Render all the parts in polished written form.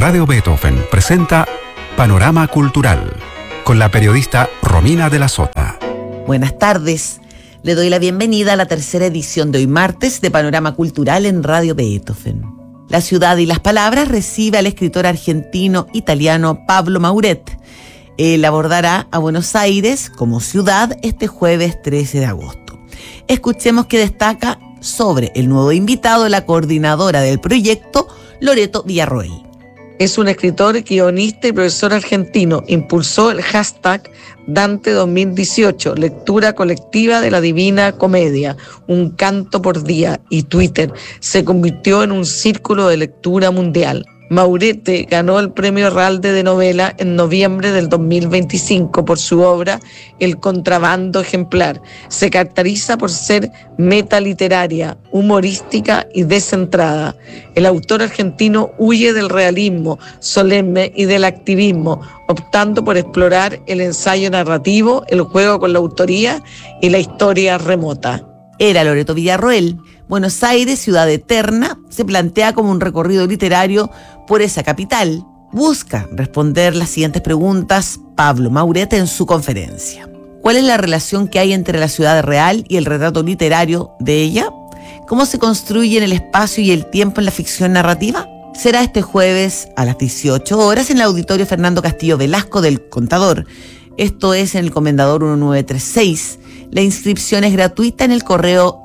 Radio Beethoven presenta Panorama Cultural con la periodista Romina de la Sota. Buenas tardes. Le doy la bienvenida a la tercera edición de hoy martes de Panorama Cultural en Radio Beethoven. La ciudad y las palabras recibe al escritor argentino-italiano Pablo Mauret. Él abordará a Buenos Aires como ciudad este jueves 13 de agosto. Escuchemos qué destaca sobre el nuevo invitado, la coordinadora del proyecto, Loreto Villarroel. Es un escritor, guionista y profesor argentino. Impulsó el hashtag Dante 2018, lectura colectiva de la Divina Comedia, un canto por día, y Twitter se convirtió en un círculo de lectura mundial. Maurete ganó el Premio Herralde de Novela en noviembre del 2025 por su obra El Contrabando Ejemplar. Se caracteriza por ser metaliteraria, humorística y descentrada. El autor argentino huye del realismo solemne y del activismo, optando por explorar el ensayo narrativo, el juego con la autoría y la historia remota. Era Loreto Villarroel. Buenos Aires, ciudad eterna, se plantea como un recorrido literario por esa capital. Busca responder las siguientes preguntas Pablo Mauret en su conferencia. ¿Cuál es la relación que hay entre la ciudad real y el retrato literario de ella? ¿Cómo se construyen el espacio y el tiempo en la ficción narrativa? Será este jueves a las 18 horas en el Auditorio Fernando Castillo Velasco del Contador. Esto es en el Comendador 1936. La inscripción es gratuita en el correo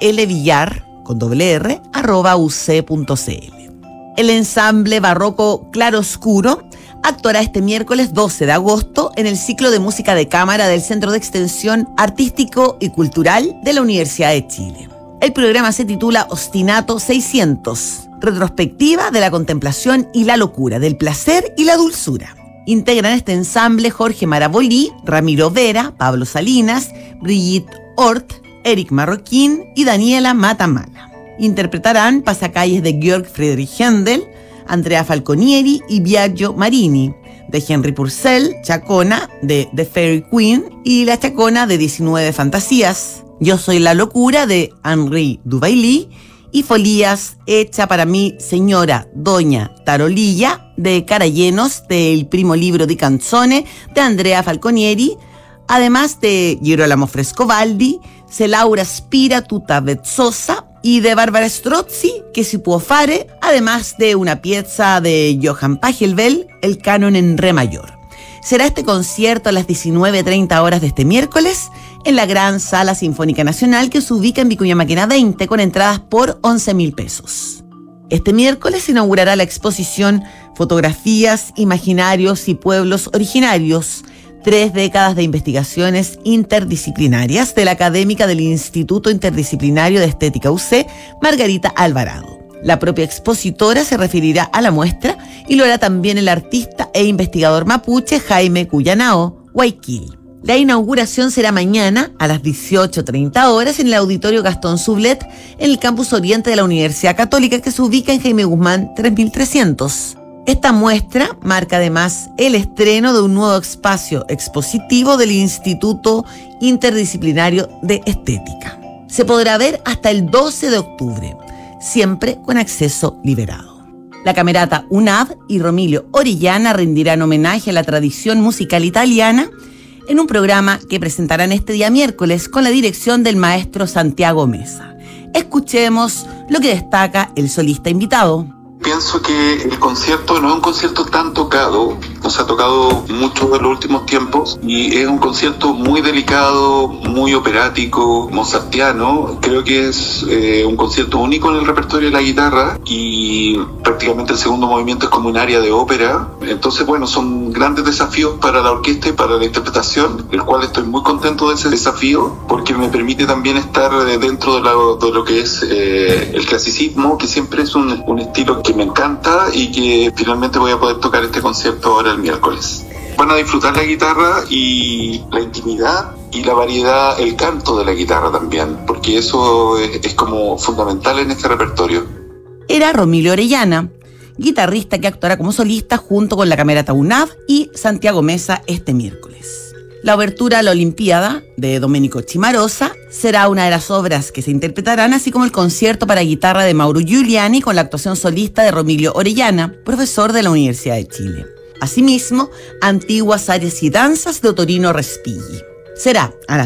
lvillar@uc.cl. El ensamble barroco Claroscuro actuará este miércoles 12 de agosto en el ciclo de música de cámara del Centro de Extensión Artístico y Cultural de la Universidad de Chile. El programa se titula Ostinato 600, retrospectiva de la contemplación y la locura, del placer y la dulzura. Integran este ensamble Jorge Marabolí, Ramiro Vera, Pablo Salinas, Brigitte Hort, Eric Marroquín y Daniela Matamala. Interpretarán pasacalles de Georg Friedrich Händel, Andrea Falconieri y Biagio Marini, de Henry Purcell, Chacona de The Fairy Queen y La Chacona de 19 Fantasías, Yo soy la locura de Henri Duvailly y Folías hecha para mí señora Doña Tarolilla de Carallenos, del primo libro di Canzone de Andrea Falconieri, además de Girolamo Frescobaldi, Se Laura Spira tutta vezzosa y de Bárbara Strozzi, che si può fare, además de una pieza de Johann Pachelbel, el canon en re mayor. Será este concierto a las 19:30 horas de este miércoles en la Gran Sala Sinfónica Nacional, que se ubica en Vicuña Maquena 20, con entradas por 11.000 pesos. Este miércoles se inaugurará la exposición Fotografías, Imaginarios y Pueblos Originarios, 3 décadas de investigaciones interdisciplinarias, de la académica del Instituto Interdisciplinario de Estética UC, Margarita Alvarado. La propia expositora se referirá a la muestra y lo hará también el artista e investigador mapuche Jaime Cuyanao Guayquil. La inauguración será mañana a las 18:30 horas en el Auditorio Gastón Sublet, en el Campus Oriente de la Universidad Católica, que se ubica en Jaime Guzmán 3300. Esta muestra marca además el estreno de un nuevo espacio expositivo del Instituto Interdisciplinario de Estética. Se podrá ver hasta el 12 de octubre, siempre con acceso liberado. La Camerata UNAV y Romilio Orellana rendirán homenaje a la tradición musical italiana en un programa que presentarán este día miércoles con la dirección del maestro Santiago Mesa. Escuchemos lo que destaca el solista invitado. Pienso que el concierto no es un concierto tan tocado, nos ha tocado mucho en los últimos tiempos, y es un concierto muy delicado, muy operático, mozartiano. Creo que es un concierto único en el repertorio de la guitarra, y prácticamente el segundo movimiento es como un área de ópera. Entonces, bueno, son grandes desafíos para la orquesta y para la interpretación, el cual estoy muy contento de ese desafío, porque me permite también estar dentro de lo que es el clasicismo, que siempre es un estilo que me encanta y que finalmente voy a poder tocar este concierto ahora el miércoles. Van a disfrutar la guitarra y la intimidad y la variedad, el canto de la guitarra también, porque eso es como fundamental en este repertorio. Era Romilio Orellana, guitarrista que actuará como solista junto con la Camerata UNAV y Santiago Mesa este miércoles. La obertura a la Olimpiada, de Domenico Cimarosa, será una de las obras que se interpretarán, así como el concierto para guitarra de Mauro Giuliani con la actuación solista de Romilio Orellana, profesor de la Universidad de Chile. Asimismo, antiguas áreas y danzas de Otorino Respighi. Será a las